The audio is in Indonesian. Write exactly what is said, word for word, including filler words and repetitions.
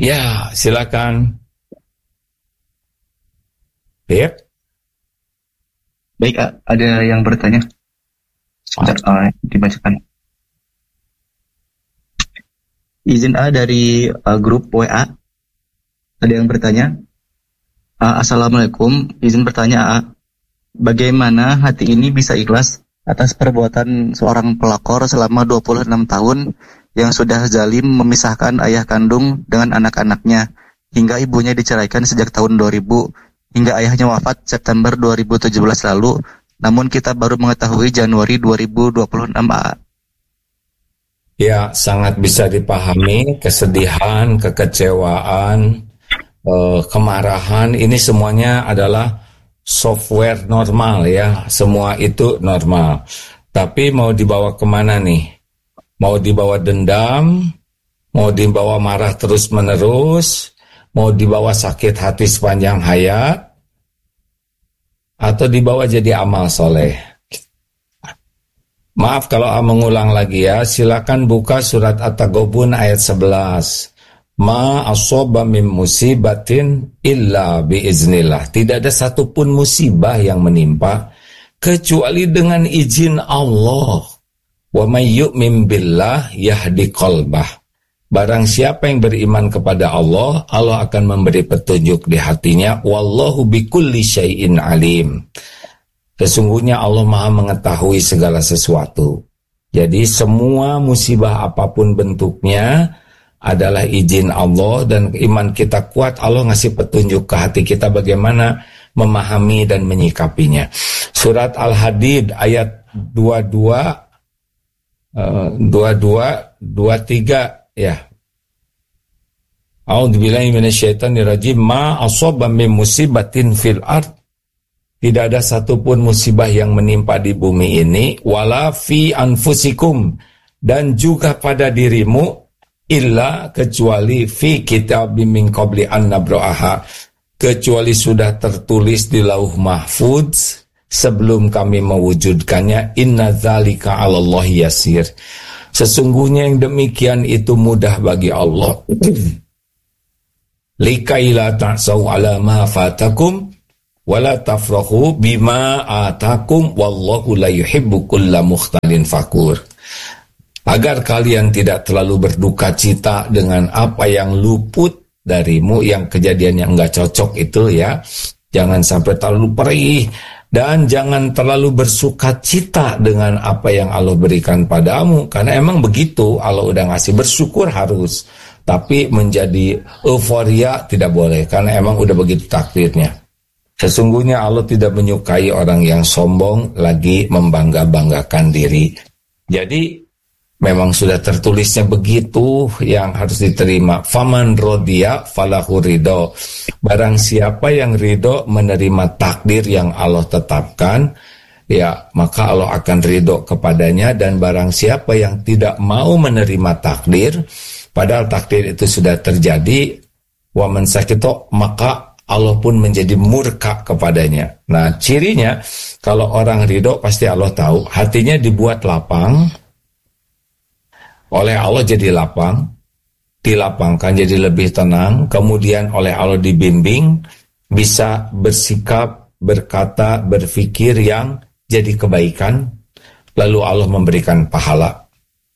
Ya, silakan. Baik. Baik, ada yang bertanya. Sebentar, uh, dibacakan. Izin A dari uh, grup W A. Ada yang bertanya. Uh, Assalamualaikum, izin bertanya A. Bagaimana hati ini bisa ikhlas atas perbuatan seorang pelakor selama dua puluh enam tahun yang sudah zalim memisahkan ayah kandung dengan anak-anaknya hingga ibunya diceraikan sejak tahun dua ribu hingga ayahnya wafat September dua ribu tujuh belas lalu, namun kita baru mengetahui Januari dua ribu dua puluh enam A. Ya, sangat bisa dipahami kesedihan, kekecewaan, eh, kemarahan, ini semuanya adalah software normal ya, semua itu normal. Tapi mau dibawa kemana nih? Mau dibawa dendam, mau dibawa marah terus-menerus, mau dibawa sakit hati sepanjang hayat, atau dibawa jadi amal soleh. Maaf kalau mengulang lagi ya, silakan buka surat At-Taghabun ayat sebelas. Ma asoba min musibatin illa biiznillah. Tidak ada satupun musibah yang menimpa kecuali dengan izin Allah. Wa may yu'min billah yahdi qalbah. Barang siapa yang beriman kepada Allah, Allah akan memberi petunjuk di hatinya. Wallahu bikulli syai'in alim. Sesungguhnya Allah Maha mengetahui segala sesuatu. Jadi semua musibah apapun bentuknya adalah izin Allah, dan iman kita kuat, Allah ngasih petunjuk ke hati kita bagaimana memahami dan menyikapinya. Surat Al-Hadid ayat dua puluh dua Uh, dua dua dua tiga ya. A'udzubillahi minasyaitonirrajim. Ma asaba min musibatin fil ard. Tidak ada satupun musibah yang menimpa di bumi ini, wala fi anfusikum, dan juga pada dirimu, illa kecuali fi kitabim min qabli an nabra'aha, kecuali sudah tertulis di lauh mahfuz sebelum kami mewujudkannya. Inna dzalika 'alallahi yasir. Sesungguhnya yang demikian itu mudah bagi Allah. Likaila ta'sau 'ala ma fatakum wala tafrahu bima atakum wallahu la yuhibbu kulla mukhtalin fakur. Agar kalian tidak terlalu berduka cita dengan apa yang luput darimu, yang kejadian yang enggak cocok itu ya. Jangan sampai terlalu perih. Dan jangan terlalu bersuka cita dengan apa yang Allah berikan padamu. Karena emang begitu, Allah udah ngasih, bersyukur harus. Tapi menjadi euforia tidak boleh, karena emang udah begitu takdirnya. Sesungguhnya Allah tidak menyukai orang yang sombong, lagi membangga-banggakan diri. Jadi memang sudah tertulisnya begitu yang harus diterima. Faman rodiya falahu ridho. Barang siapa yang ridho menerima takdir yang Allah tetapkan, ya maka Allah akan ridho kepadanya. Dan barang siapa yang tidak mau menerima takdir, padahal takdir itu sudah terjadi, wa man sakito, maka Allah pun menjadi murka kepadanya. Nah, cirinya kalau orang ridho pasti Allah tahu, hatinya dibuat lapang oleh Allah, jadi lapang, dilapangkan jadi lebih tenang, kemudian oleh Allah dibimbing, bisa bersikap, berkata, berfikir yang jadi kebaikan, lalu Allah memberikan pahala.